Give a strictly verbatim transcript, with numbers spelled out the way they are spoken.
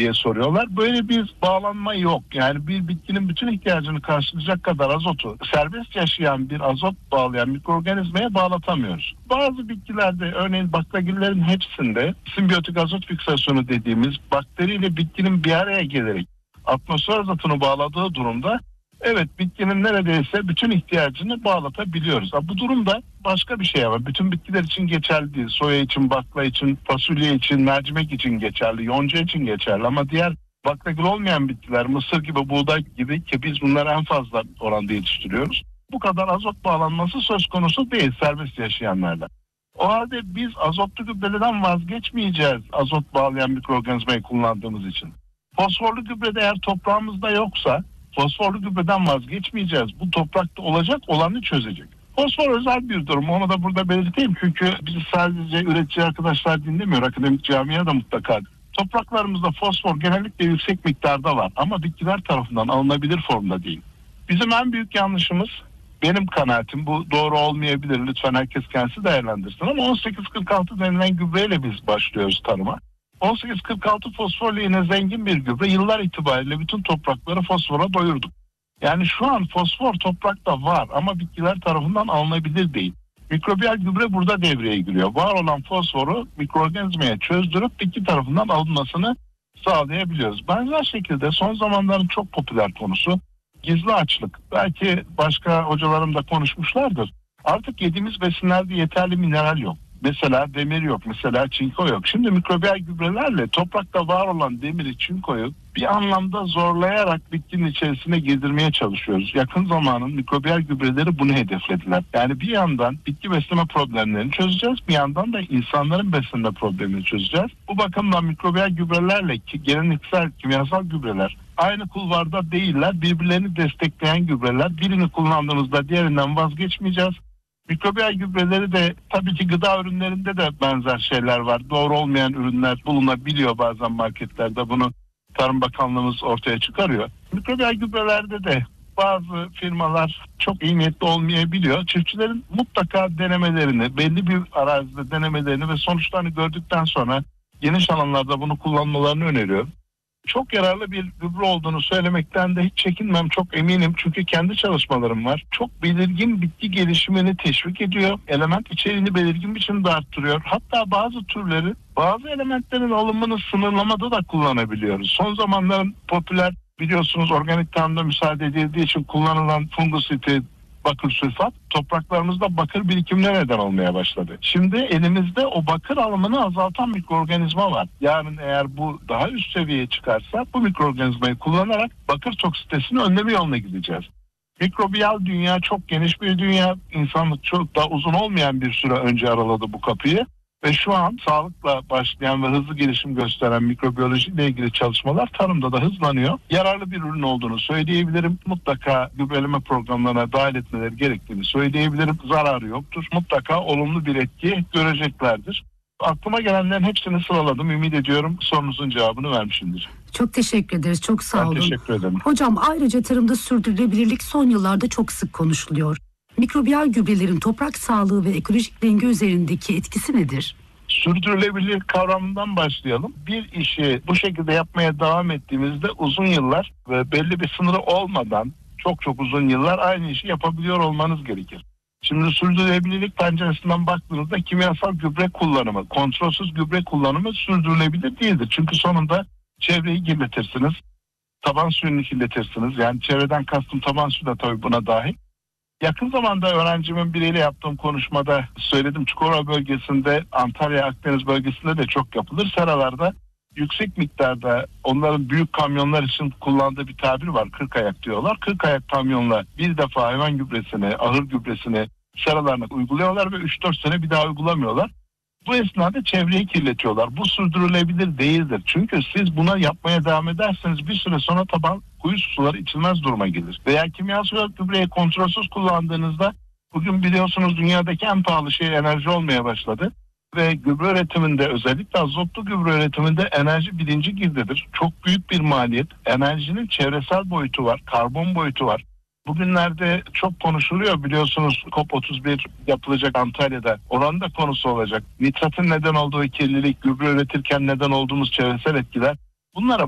diye soruyorlar. Böyle bir bağlanma yok. Yani bir bitkinin bütün ihtiyacını karşılayacak kadar azotu serbest yaşayan bir azot bağlayan mikroorganizmaya bağlatamıyoruz. Bazı bitkilerde, örneğin baklagillerin hepsinde simbiyotik azot fiksasyonu dediğimiz bakteriyle bitkinin bir araya gelerek atmosfer azotunu bağladığı durumda evet bitkinin neredeyse bütün ihtiyacını bağlatabiliyoruz. Bu durumda başka bir şey var. Bütün bitkiler için geçerli değil. Soya için, bakla için, fasulye için, mercimek için geçerli, yonca için geçerli. Ama diğer baklagil olmayan bitkiler, mısır gibi, buğday gibi ki biz bunları en fazla oranda yetiştiriyoruz. Bu kadar azot bağlanması söz konusu değil serbest yaşayanlarda. O halde biz azotlu gübreden vazgeçmeyeceğiz azot bağlayan mikroorganizmayı kullandığımız için. Fosforlu gübre de eğer toprağımızda yoksa fosforlu gübreden vazgeçmeyeceğiz. Bu toprakta olacak olanı çözecek. Fosfor özel bir durum. Onu da burada belirteyim. Çünkü bizi sadece üretici arkadaşlar dinlemiyor. Akademik camia da mutlaka. Topraklarımızda fosfor genellikle yüksek miktarda var. Ama bitkiler tarafından alınabilir formda değil. Bizim en büyük yanlışımız, benim kanaatim, bu doğru olmayabilir. Lütfen herkes kendisi değerlendirsin. Ama on sekiz kırk altı denilen gübreyle biz başlıyoruz tarıma. on sekiz kırk altı fosforla yine zengin bir gübre. Yıllar itibariyle bütün toprakları fosfora doyurduk. Yani şu an fosfor toprakta var ama bitkiler tarafından alınabilir değil. Mikrobiyal gübre burada devreye giriyor. Var olan fosforu mikroorganizmaya çözdürüp bitki tarafından alınmasını sağlayabiliyoruz. Benzer şekilde son zamanların çok popüler konusu gizli açlık. Belki başka hocalarım da konuşmuşlardır. Artık yediğimiz besinlerde yeterli mineral yok. Mesela demir yok, mesela çinko yok. Şimdi mikrobiyal gübrelerle toprakta var olan demiri, çinkoyu bir anlamda zorlayarak bitkinin içerisine girdirmeye çalışıyoruz. Yakın zamanın mikrobiyal gübreleri bunu hedeflediler. Yani bir yandan bitki besleme problemlerini çözeceğiz, bir yandan da insanların beslenme problemini çözeceğiz. Bu bakımdan mikrobiyal gübrelerle ki geleneksel kimyasal gübreler aynı kulvarda değiller, birbirlerini destekleyen gübreler. Birini kullandığımızda diğerinden vazgeçmeyeceğiz. Mikrobiyal gübreleri de tabii ki gıda ürünlerinde de benzer şeyler var. Doğru olmayan ürünler bulunabiliyor bazen marketlerde. Bunu Tarım Bakanlığımız ortaya çıkarıyor. Mikrobiyal gübrelerde de bazı firmalar çok iyi niyetli olmayabiliyor. Çiftçilerin mutlaka denemelerini, belli bir arazide denemelerini ve sonuçlarını gördükten sonra geniş alanlarda bunu kullanmalarını öneriyorum. Çok yararlı bir gübre olduğunu söylemekten de hiç çekinmem, çok eminim. Çünkü kendi çalışmalarım var. Çok belirgin bitki gelişimini teşvik ediyor. Element içeriğini belirgin biçimde arttırıyor. Hatta bazı türleri, bazı elementlerin alımını sınırlamada da kullanabiliyoruz. Son zamanların popüler, biliyorsunuz organik tarımda müsaade edildiği için kullanılan fungusiti, bakır sülfat topraklarımızda bakır birikimine neden olmaya başladı. Şimdi elimizde o bakır alımını azaltan mikroorganizma var. Yarın eğer bu daha üst seviyeye çıkarsa bu mikroorganizmayı kullanarak bakır toksitesini önleme yoluna gideceğiz. Mikrobiyal dünya çok geniş bir dünya. İnsanlık çok da uzun olmayan bir süre önce araladı bu kapıyı. Ve şu an sağlıkla başlayan ve hızlı gelişim gösteren mikrobiyoloji ile ilgili çalışmalar tarımda da hızlanıyor. Yararlı bir ürün olduğunu söyleyebilirim. Mutlaka gübreleme programlarına dahil etmeleri gerektiğini söyleyebilirim. Zararı yoktur. Mutlaka olumlu bir etki göreceklerdir. Aklıma gelenlerin hepsini sıraladım. Ümit ediyorum sorunuzun cevabını vermişimdir. Çok teşekkür ederiz. Çok sağ olun. Ben teşekkür ederim. Hocam, ayrıca tarımda sürdürülebilirlik son yıllarda çok sık konuşuluyor. Mikrobiyal gübrelerin toprak sağlığı ve ekolojik denge üzerindeki etkisi nedir? Sürdürülebilirlik kavramından başlayalım. Bir işi bu şekilde yapmaya devam ettiğimizde uzun yıllar ve belli bir sınırı olmadan çok çok uzun yıllar aynı işi yapabiliyor olmanız gerekir. Şimdi sürdürülebilirlik penceresinden baktığınızda kimyasal gübre kullanımı, kontrolsüz gübre kullanımı sürdürülebilir değildir. Çünkü sonunda çevreyi kirletirsiniz, taban suyunu kirletirsiniz. Yani çevreden kastım taban suyu da tabii buna dahil. Yakın zamanda öğrencimin biriyle yaptığım konuşmada söyledim. Çukurova bölgesinde, Antalya, Akdeniz bölgesinde de çok yapılır. Seralarda yüksek miktarda onların büyük kamyonlar için kullandığı bir tabir var. Kırk ayak diyorlar. Kırk ayak kamyonla bir defa hayvan gübresini, ahır gübresini seralarına uyguluyorlar ve üç dört sene bir daha uygulamıyorlar. Bu esnada çevreyi kirletiyorlar. Bu sürdürülebilir değildir. Çünkü siz buna yapmaya devam ederseniz bir süre sonra taban kuyu suları içilmez duruma gelir. Veya kimyasal gübreyi kontrolsüz kullandığınızda, bugün biliyorsunuz dünyadaki en pahalı şey enerji olmaya başladı. Ve gübre üretiminde, özellikle azotlu gübre üretiminde enerji birinci girdidir. Çok büyük bir maliyet. Enerjinin çevresel boyutu var, karbon boyutu var. Bugünlerde çok konuşuluyor, biliyorsunuz COP otuz bir yapılacak Antalya'da. Oranın da konusu olacak. Nitratın neden olduğu kirlilik, gübre üretirken neden olduğumuz çevresel etkiler. Bunlara